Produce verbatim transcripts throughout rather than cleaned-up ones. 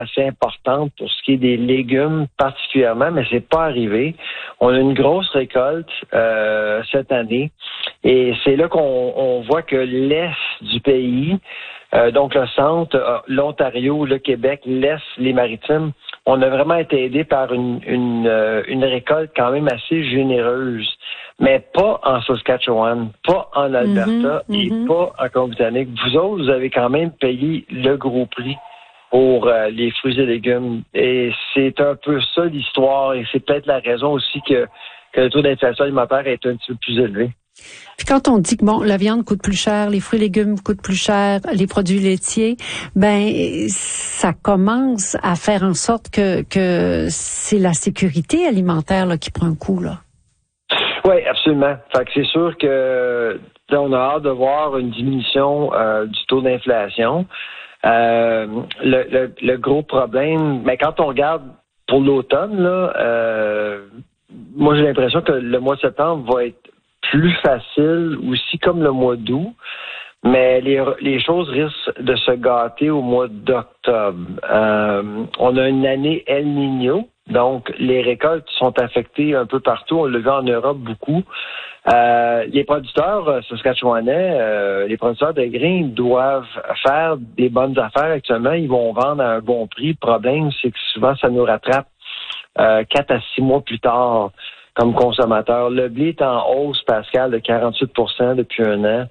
assez importante pour ce qui est des légumes particulièrement, mais c'est pas arrivé. On a une grosse récolte euh, cette année et c'est là qu'on on voit que l'est du pays, euh, donc le centre, euh, l'Ontario, le Québec, l'est, les Maritimes, on a vraiment été aidé par une, une, euh, une récolte quand même assez généreuse, mais pas en Saskatchewan, pas en Alberta mm-hmm, et mm-hmm. pas en Colombie-Britannique. Vous autres, vous avez quand même payé le gros prix pour euh, les fruits et légumes. Et c'est un peu ça l'histoire, et c'est peut-être la raison aussi que, que le taux d'inflation alimentaire est un petit peu plus élevé. Puis quand on dit que bon, la viande coûte plus cher, les fruits et légumes coûtent plus cher, les produits laitiers, ben ça commence à faire en sorte que que c'est la sécurité alimentaire là, qui prend un coup là. Oui, absolument. Fait que c'est sûr que on a hâte de voir une diminution euh, du taux d'inflation. Euh, le, le, le gros problème, mais quand on regarde pour l'automne, là, euh, moi j'ai l'impression que le mois de septembre va être plus facile aussi comme le mois d'août, mais les, les choses risquent de se gâter au mois d'octobre. Euh, on a une année El Niño, donc les récoltes sont affectées un peu partout. On le voit en Europe beaucoup. Euh, les producteurs euh, saskatchewanais, euh, les producteurs de grains doivent faire des bonnes affaires actuellement. Ils vont vendre à un bon prix. Le problème, c'est que souvent, ça nous rattrape euh, quatre à six mois plus tard comme consommateurs. Le blé est en hausse, Pascal, de quarante-huit pour cent depuis un an.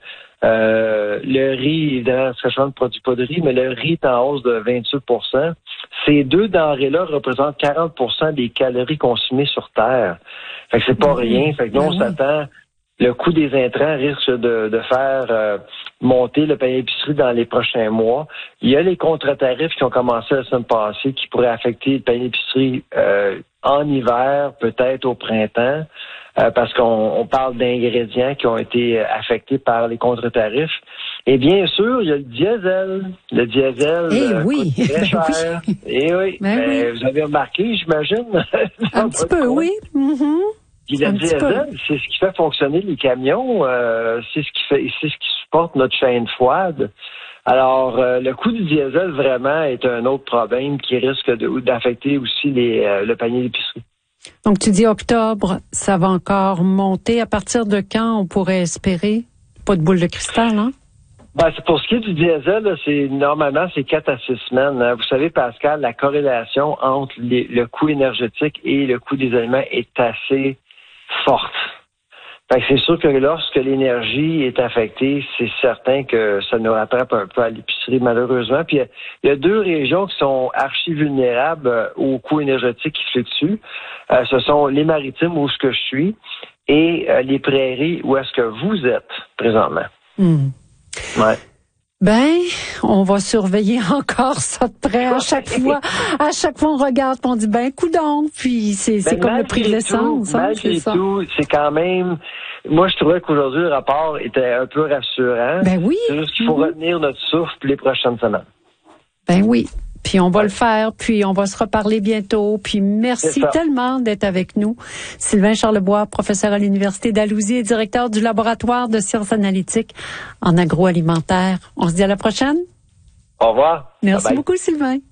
Euh, le riz, évidemment, Saskatchewan ne produit pas de riz, mais le riz est en hausse de vingt-huit pour cent. Ces deux denrées-là représentent quarante pour cent des calories consommées sur Terre. Fait que c'est pas rien. Fait que nous, on s'attend. Le coût des intrants risque de, de faire euh, monter le panier d'épicerie dans les prochains mois. Il y a les contre-tarifs qui ont commencé la semaine passée qui pourraient affecter le panier d'épicerie euh, en hiver, peut-être au printemps, euh, parce qu'on on parle d'ingrédients qui ont été affectés par les contre-tarifs. Et bien sûr, il y a le diesel. Le diesel eh euh, oui. coûte très ben cher. Oui. Et oui, ben ben, oui. Vous avez remarqué, j'imagine. Un petit peu, coin. Oui. Mm-hmm. Puis le diesel, c'est ce qui fait fonctionner les camions, euh, c'est ce qui fait, c'est ce qui supporte notre chaîne froide. Alors, euh, le coût du diesel vraiment est un autre problème qui risque de, d'affecter aussi les, euh, le panier d'épicerie. Donc, tu dis octobre, ça va encore monter. À partir de quand on pourrait espérer? Pas de boule de cristal, hein? Ben, c'est pour ce qui est du diesel, là, c'est normalement c'est quatre à six semaines. Hein. Vous savez, Pascal, la corrélation entre les, le coût énergétique et le coût des aliments est assez forte. Fait que c'est sûr que lorsque l'énergie est affectée, c'est certain que ça nous rattrape un peu à l'épicerie, malheureusement. Puis il y a deux régions qui sont archi vulnérables euh, au coût énergétique qui fluctue. Euh, ce sont les Maritimes où est-ce que je suis et euh, les prairies où est-ce que vous êtes présentement. Mm. Ouais. Ben, on va surveiller encore ça de près à chaque fois. À chaque fois, on regarde, on dit ben coudonc, puis c'est c'est comme le prix de l'essence. Hein, malgré c'est tout, c'est quand même. Moi, je trouvais qu'aujourd'hui le rapport était un peu rassurant. Ben oui. C'est juste qu'il faut mm-hmm. retenir notre souffle pour les prochaines semaines. Ben oui. Puis on va ouais. le faire, puis on va se reparler bientôt. Puis merci tellement d'être avec nous. Sylvain Charlebois, professeur à l'Université d'Alousie et directeur du laboratoire de sciences analytiques en agroalimentaire. On se dit à la prochaine. Au revoir. Merci Bye bye. beaucoup, Sylvain.